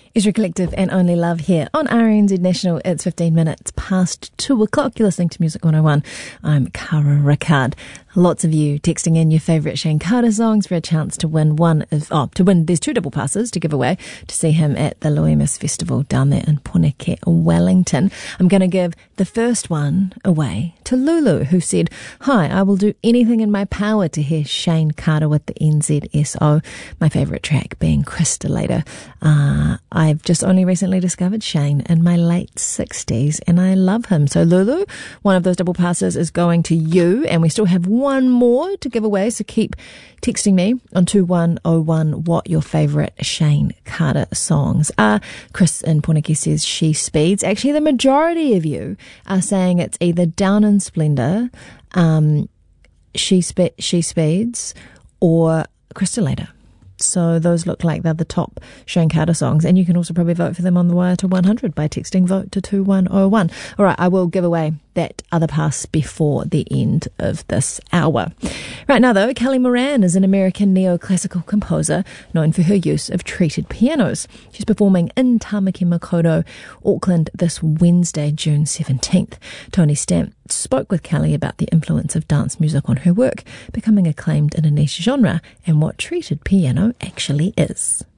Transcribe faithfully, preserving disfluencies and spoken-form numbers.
Ezra Collective and Only Love here on R N Z National. It's fifteen minutes past two o'clock. You're listening to Music one oh one. I'm Cara Rickard. Lots of you texting in your favourite Shane Carter songs for a chance to win one of, oh, to win, there's two double passes to give away to see him at the Loemis Festival down there in Poneke, Wellington. I'm going to give the first one away to Lulu, who said, "Hi, I will do anything in my power to hear Shane Carter with the N Z S O. My favourite track being Crystallator. Uh, I've just only recently discovered Shane in my late sixties and I love him." So Lulu, one of those double passes is going to you, and we still have one more to give away, so keep texting me on two one oh one what your favourite Shane Carter songs are. Chris in Poneke says She Speeds. Actually, the majority of you are saying it's either Down in Splendour, um, She, Spe- She Speeds, or Crystallator. So those look like they're the top Shane Carter songs, and you can also probably vote for them on the wire to one hundred by texting vote to two one oh one. All right, I will give away that other pass before the end of this hour. Right now, though, Kelly Moran is an American neoclassical composer known for her use of treated pianos. She's performing in Tamaki Makaurau, Auckland, this Wednesday, June seventeenth. Tony Stamp spoke with Kelly about the influence of dance music on her work, becoming acclaimed in a niche genre, and what treated piano actually is.